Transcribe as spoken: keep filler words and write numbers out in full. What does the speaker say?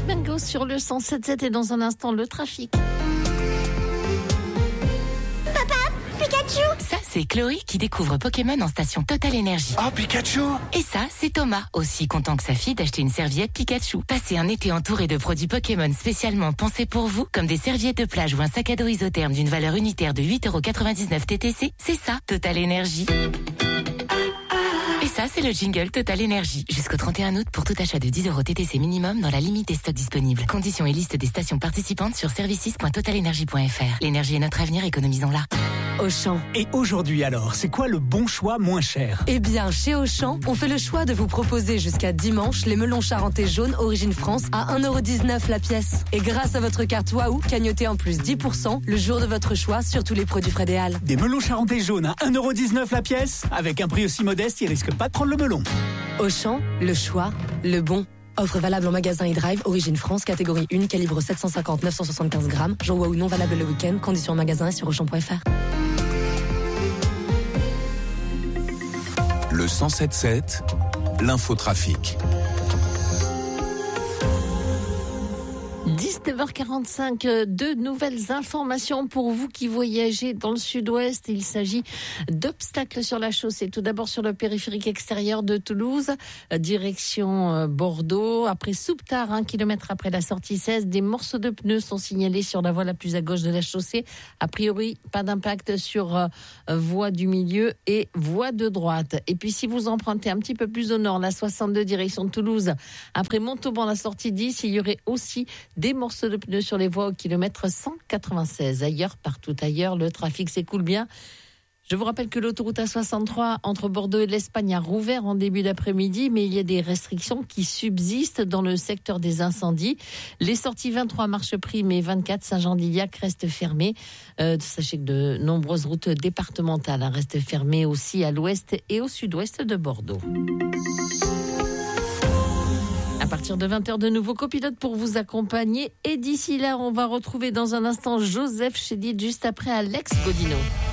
Mango sur le cent sept sept et dans un instant le trafic. Ça, c'est Chloé qui découvre Pokémon en station Total Énergie. Oh, Pikachu! Et ça, c'est Thomas, aussi content que sa fille d'acheter une serviette Pikachu. Passez un été entouré de produits Pokémon spécialement pensés pour vous, comme des serviettes de plage ou un sac à dos isotherme d'une valeur unitaire de huit euros quatre-vingt-dix-neuf T T C. C'est ça, Total Énergie. Et ça, c'est le jingle Total Énergie. Jusqu'au trente et un août, pour tout achat de dix euros T T C minimum dans la limite des stocks disponibles. Conditions et liste des stations participantes sur services point total énergie point f r. L'énergie est notre avenir, économisons-la. Auchan. Et aujourd'hui alors, c'est quoi le bon choix moins cher? Eh bien, chez Auchan, on fait le choix de vous proposer jusqu'à dimanche les melons charentais jaunes Origine France à un euro dix-neuf la pièce. Et grâce à votre carte Waouh, cagnotez en plus dix pour cent le jour de votre choix sur tous les produits Fred et Al. Des melons charentais jaunes à un euro dix-neuf la pièce? Avec un prix aussi modeste, ils risquent pas de prendre le melon. Auchan, le choix, le bon. Offre valable en magasin et drive, Origine France, catégorie un, calibre sept cent cinquante à neuf cent soixante-quinze grammes. Jour Waouh non valable le week-end. Conditions en magasin et sur auchan point f r. Le cent sept sept, l'infotrafic. dix-neuf heures quarante-cinq, deux nouvelles informations pour vous qui voyagez dans le sud-ouest. Il s'agit d'obstacles sur la chaussée. Tout d'abord sur le périphérique extérieur de Toulouse, direction Bordeaux. Après Souptard, un kilomètre après la sortie seize, des morceaux de pneus sont signalés sur la voie la plus à gauche de la chaussée. A priori, pas d'impact sur euh, voie du milieu et voie de droite. Et puis si vous empruntez un petit peu plus au nord, la soixante-deux direction de Toulouse, après Montauban, la sortie dix, il y aurait aussi des morceaux de pneus sur les voies au kilomètre cent quatre-vingt-seize. Ailleurs, partout ailleurs, le trafic s'écoule bien. Je vous rappelle que l'autoroute A soixante-trois entre Bordeaux et l'Espagne a rouvert en début d'après-midi, mais il y a des restrictions qui subsistent dans le secteur des incendies. Les sorties vingt-trois Marcheprime et vingt-quatre Saint-Jean-d'Iliac restent fermées. Euh, sachez que de nombreuses routes départementales restent fermées aussi à l'ouest et au sud-ouest de Bordeaux. À partir de vingt heures, de nouveaux copilotes pour vous accompagner. Et d'ici là, on va retrouver dans un instant Joseph Chédid juste après Alex Godino.